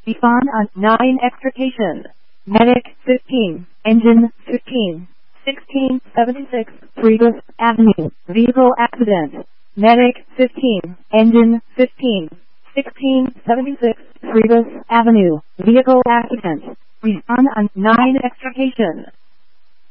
Respond on 9 extrication. Medic 15, engine 15, 1676, Regis Avenue, vehicle accident. Medic 15, engine 15, 1676, Regis Avenue, vehicle accident. Respond on 9 extrication.